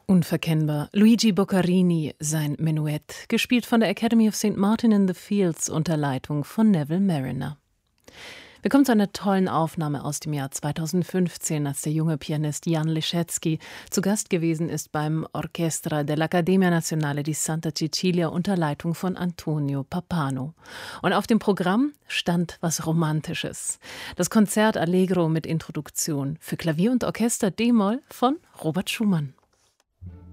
Unverkennbar. Luigi Boccherini, sein Menuett, gespielt von der Academy of St. Martin in the Fields unter Leitung von Neville Marriner. Wir kommen zu einer tollen Aufnahme aus dem Jahr 2015, als der junge Pianist Jan Liszewski zu Gast gewesen ist beim Orchestra dell'Accademia Nazionale di Santa Cecilia unter Leitung von Antonio Pappano. Und auf dem Programm stand was Romantisches. Das Konzert Allegro mit Introduktion für Klavier und Orchester d-Moll von Robert Schumann.